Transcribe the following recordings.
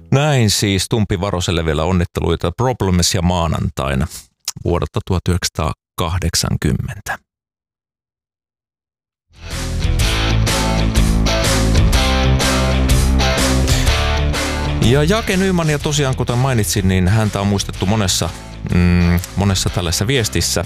Näin siis Tumpi Varoselle vielä onnitteluita Problemsia maanantaina vuodelta 1980. Ja Jake Nymania tosiaan, kuten mainitsin, niin häntä on muistettu monessa tällaisessa viestissä.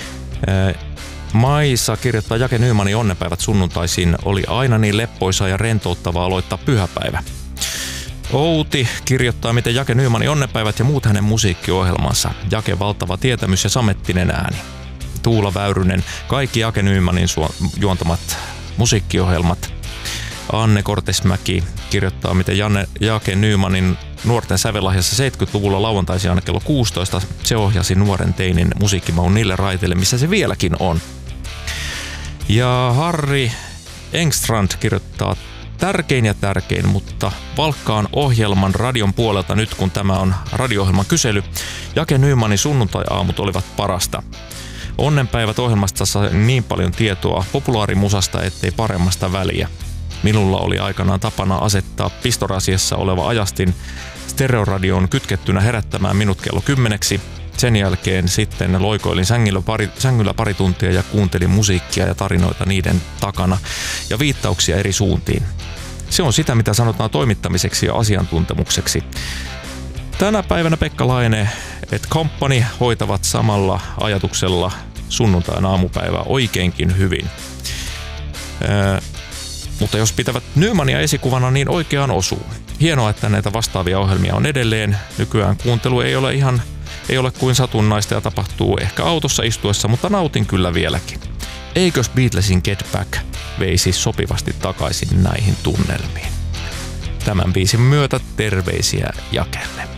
Maisa kirjoittaa, Jake Nymanin onnenpäivät sunnuntaisin oli aina niin leppoisaa ja rentouttavaa aloittaa pyhäpäivä. Outi kirjoittaa, miten Jake Nymanin onnenpäivät ja muut hänen musiikkiohjelmansa. Jake valtava tietämys ja samettinen ääni. Tuula Väyrynen, kaikki Jake Nymanin juontamat musiikkiohjelmat. Anne Kortesmäki kirjoittaa, miten Jake Nymanin nuorten sävellahjassa 70-luvulla lauantaisin aina kello 16 se ohjasi nuoren teinin musiikkimaun niille raiteille, missä se vieläkin on. Ja Harri Engstrand kirjoittaa, tärkein, mutta valkkaan ohjelman radion puolelta nyt, kun tämä on radio-ohjelman kysely. Jake Nymanin sunnuntai-aamut olivat parasta. Onnenpäivät ohjelmasta sai niin paljon tietoa populaarimusasta, ettei paremmasta väliä. Minulla oli aikanaan tapana asettaa pistorasiassa oleva ajastin stereoradioon kytkettynä herättämään minut kello 10. Sen jälkeen sitten loikoilin sängyllä pari tuntia ja kuuntelin musiikkia ja tarinoita niiden takana ja viittauksia eri suuntiin. Se on sitä, mitä sanotaan toimittamiseksi ja asiantuntemukseksi. Tänä päivänä Pekka Laine et Company hoitavat samalla ajatuksella sunnuntain aamupäivää oikeinkin hyvin. Mutta jos pitävät Nymania esikuvana, niin oikeaan osuu. Hienoa, että näitä vastaavia ohjelmia on edelleen. Nykyään kuuntelu ei ole kuin satunnaista ja tapahtuu ehkä autossa istuessa, mutta nautin kyllä vieläkin. Eikös Beatlesin Get Back veisi sopivasti takaisin näihin tunnelmiin? Tämän biisin myötä terveisiä Jakelle.